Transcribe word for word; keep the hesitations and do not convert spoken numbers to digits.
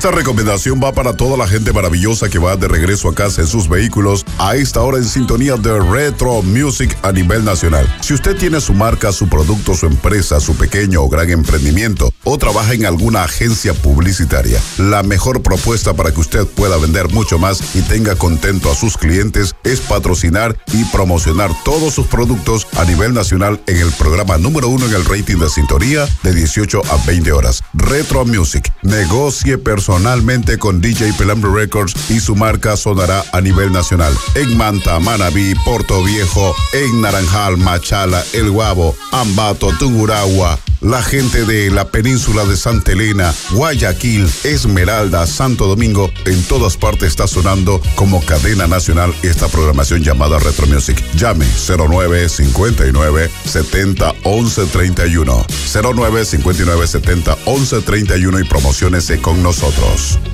Esta recomendación va para toda la gente maravillosa que va de regreso a casa en sus vehículos a esta hora en sintonía de Retro Music a nivel nacional. Si usted tiene su marca, su producto, su empresa, su pequeño o gran emprendimiento o trabaja en alguna agencia publicitaria, la mejor propuesta para que usted pueda vender mucho más y tenga contento a sus clientes es patrocinar y promocionar todos sus productos a nivel nacional en el programa número uno en el rating de sintonía de dieciocho a veinte horas. Retro Music. Negocie personalmente con D J Pelambre Records y su marca sonará a nivel nacional. En Manta, Manabí, Puerto Viejo, en Naranjal, Machala, El Guabo, Ambato, Tungurahua, la gente de la península de Santa Elena, Guayaquil, Esmeralda, Santo Domingo, en todas partes está sonando como cadena nacional esta programación llamada Retro Music. Llame cero nueve cincuenta y nueve setenta once treinta y uno, cero nueve cincuenta y nueve setenta once treinta y uno y promociónese con nosotros.